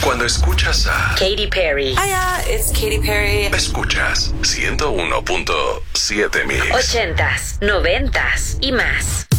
Cuando escuchas a Katy Perry. Hiya, it's Katy Perry. Escuchas 101.7 Mix. 80s, 90s y más.